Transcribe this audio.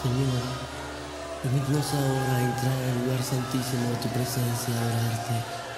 Señor, permítanos ahora entrar al lugar santísimo de tu presencia, adorarte.